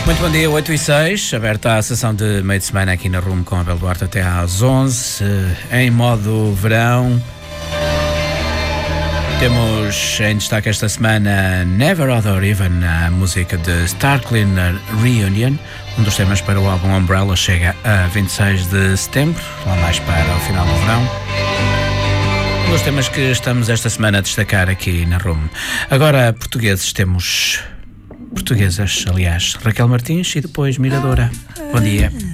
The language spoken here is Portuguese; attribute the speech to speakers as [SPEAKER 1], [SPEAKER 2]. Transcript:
[SPEAKER 1] Muito bom dia, 8 e 6, aberta a sessão de meio de semana aqui na Rumo com a Abel Duarte até às 11, em modo verão. Temos em destaque esta semana Never Other Even, a música de Star Cleaner Reunion. Um dos temas para o álbum Umbrella chega a 26 de setembro, lá mais para o final do verão. Um dos temas que estamos esta semana a destacar aqui na Rumo. Agora, portuguesas, aliás, Raquel Martins e depois Miradora. Bom dia.